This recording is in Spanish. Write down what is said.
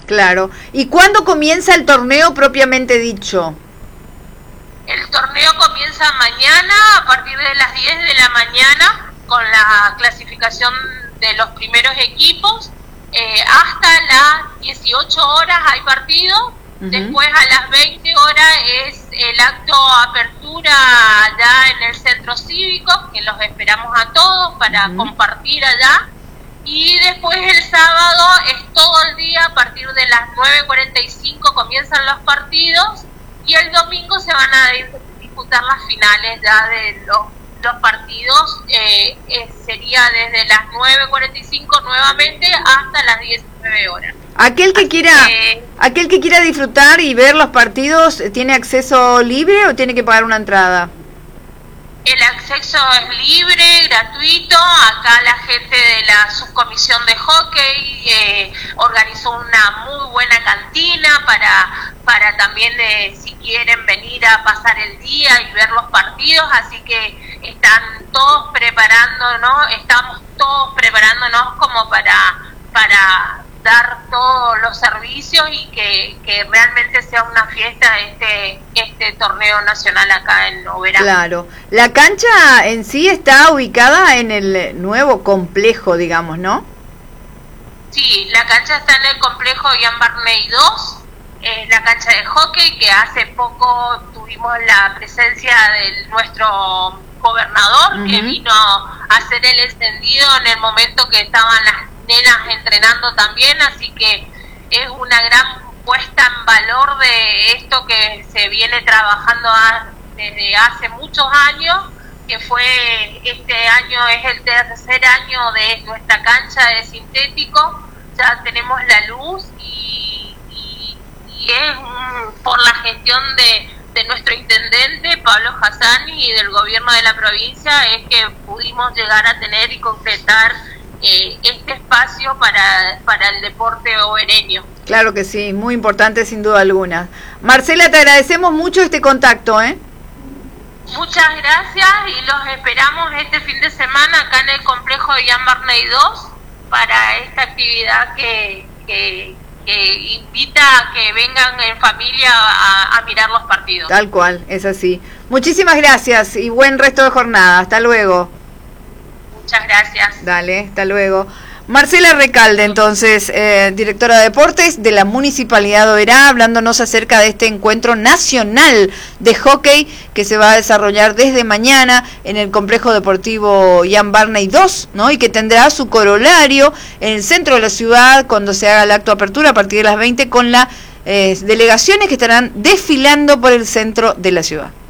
Claro. ¿Y cuándo comienza el torneo propiamente dicho? El torneo comienza mañana a partir de las 10 de la mañana con la clasificación de los primeros equipos. Hasta las 18 horas hay partido. Después a las 20 horas es el acto apertura allá en el centro cívico, que los esperamos a todos para compartir allá. Y después el sábado es todo el día, a partir de las 9:45 comienzan los partidos, y el domingo se van a disputar las finales ya de los partidos. Sería desde las 9:45 nuevamente hasta las 19 horas. Aquel que quiera disfrutar y ver los partidos, ¿tiene acceso libre o tiene que pagar una entrada? El acceso es libre, gratuito. Acá la gente de la subcomisión de hockey organizó una muy buena cantina para también si quieren venir a pasar el día y ver los partidos, así que estamos todos preparándonos como para dar todos los servicios y que realmente sea una fiesta este torneo nacional acá en Oberá. Claro. La cancha en sí está ubicada en el nuevo complejo, digamos, ¿no? Sí, la cancha está en el complejo Ian Barney 2, la cancha de hockey, que hace poco tuvimos la presencia de nuestro gobernador, que vino a hacer el encendido en el momento que estaban las nenas entrenando también, así que es una gran puesta en valor de esto que se viene trabajando desde hace muchos años, que fue este año es el tercer año de nuestra cancha de sintético. Ya tenemos la luz y es por la gestión de nuestro intendente Pablo Hassani y del gobierno de la provincia es que pudimos llegar a tener y concretar este espacio para el deporte obereño. Claro que sí, muy importante sin duda alguna. Marcela, te agradecemos mucho este contacto, Muchas gracias y los esperamos este fin de semana acá en el complejo de Ian Barney 2 para esta actividad que invita a que vengan en familia a mirar los partidos. Tal cual, es así. Muchísimas gracias y buen resto de jornada. Hasta luego. Muchas gracias. Dale, hasta luego. Marcela Recalde, entonces, directora de deportes de la Municipalidad de Oberá, hablándonos acerca de este encuentro nacional de hockey que se va a desarrollar desde mañana en el complejo deportivo Ian Barney 2, ¿no? Y que tendrá su corolario en el centro de la ciudad cuando se haga el acto de apertura a partir de las 20 con las delegaciones que estarán desfilando por el centro de la ciudad.